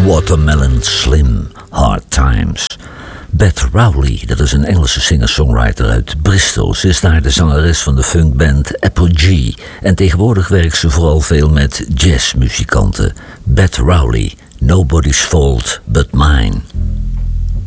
Watermelon Slim, Hard Times. Beth Rowley, dat is een Engelse singer-songwriter uit Bristol. Ze is daar de zangeres van de funkband Apogee. En tegenwoordig werkt ze vooral veel met jazzmuzikanten. Beth Rowley, Nobody's Fault But Mine.